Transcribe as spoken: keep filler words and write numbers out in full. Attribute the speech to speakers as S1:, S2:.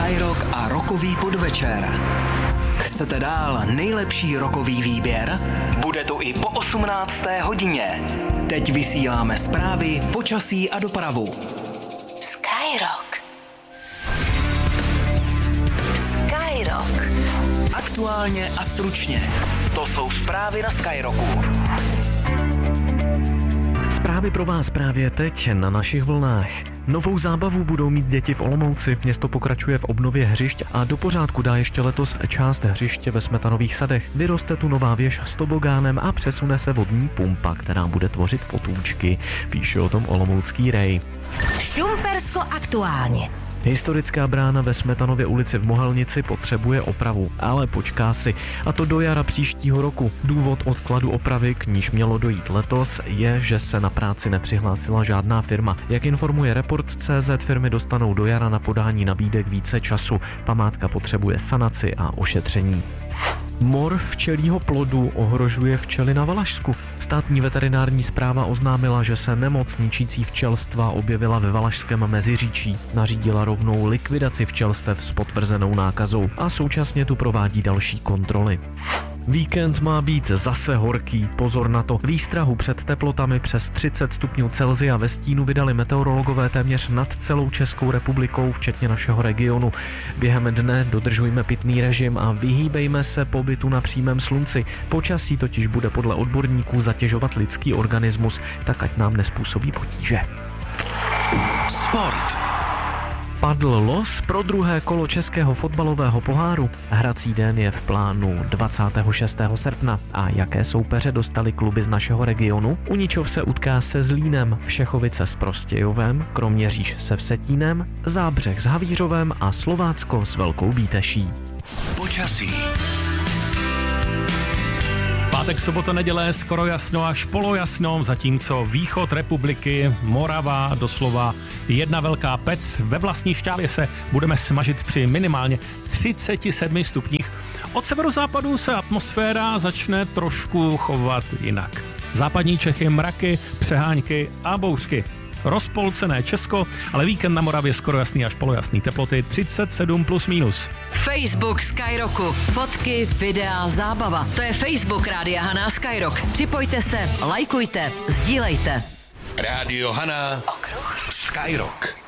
S1: Skyrock a rokový podvečer. Chcete dál nejlepší rokový výběr? Bude to i po osmnácté hodině. Teď vysíláme zprávy, počasí a dopravu.
S2: Skyrock. Skyrock.
S1: Aktuálně a stručně. To jsou zprávy na Skyrocku.
S3: Zprávy pro vás právě teď na našich vlnách. Novou zábavu budou mít děti v Olomouci. Město pokračuje v obnově hřišť a do pořádku dá ještě letos část hřiště ve Smetanových sadech. Vyroste tu nová věž s tobogánem a přesune se vodní pumpa, která bude tvořit potůčky. Píše o tom Olomoucký Rej.
S2: Šumpersko aktuálně.
S3: Historická brána ve Smetanově ulici v Mohelnici potřebuje opravu, ale počká si. A to do jara příštího roku. Důvod odkladu opravy, k níž mělo dojít letos, je, že se na práci nepřihlásila žádná firma. Jak informuje Report tečka cé zet, firmy dostanou do jara na podání nabídek více času. Památka potřebuje sanaci a ošetření. Mor včelího plodu ohrožuje včely na Valašsku. Státní veterinární správa oznámila, že se nemoc ničící včelstva objevila ve Valašském Meziříčí. Nařídila rovnou likvidaci včelstev s potvrzenou nákazou a současně tu provádí další kontroly. Víkend má být zase horký, pozor na to. Výstrahu před teplotami přes třicet stupňů Celsia ve stínu vydali meteorologové téměř nad celou Českou republikou, včetně našeho regionu. Během dne dodržujme pitný režim a vyhýbejme se pobytu na přímém slunci. Počasí totiž bude podle odborníků zatěžovat lidský organismus, tak ať nám nespůsobí potíže.
S1: Sport.
S3: Padl los pro druhé kolo českého fotbalového poháru. Hrací den je v plánu dvacátého šestého srpna. A jaké soupeře dostali kluby z našeho regionu? Uničov se utká se Zlínem, Všechovice s Prostějovem, Kroměříž se Vsetínem, Zábřeh s Havířovem a Slovácko s Velkou Bíteší.
S1: Počasí.
S4: Pátek, sobota, neděle, skoro jasno až polojasno, zatímco východ republiky, Morava, doslova jedna velká pec. Ve Vlastní Šťávě se budeme smažit při minimálně třiceti sedmi stupních. Od severozápadu se atmosféra začne trošku chovat jinak. Západní Čechy, mraky, přehánky a bouřky. Rozpolcené Česko, ale víkend na Moravě skoro jasný až polojasný, teploty třicet sedm plus minus.
S2: Facebook Skyrocku. Fotky, videa, zábava. To je Facebook Rádia Hana Skyrock. Připojte se, lajkujte, sdílejte.
S1: Rádio Hana. Okruh. Skyrock.